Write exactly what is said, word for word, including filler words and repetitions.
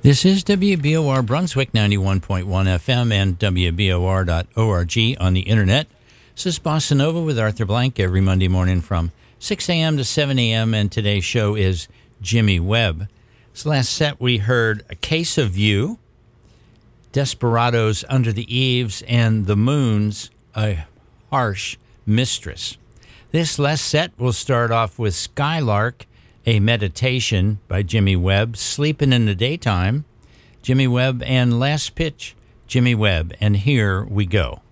This is W B O R Brunswick ninety-one point one F M and W B O R dot org on the internet. This is Bossa Nova with Arthur Blank every Monday morning from six a.m. to seven a.m. and today's show is Jimmy Webb. This last set we heard A Case of You, Desperados Under the Eaves, and The Moon's A Harsh Mistress. This last set will start off with Skylark, A Meditation by Jimmy Webb, Sleeping in the Daytime, Jimmy Webb, and Last Pitch, Jimmy Webb, and here we go.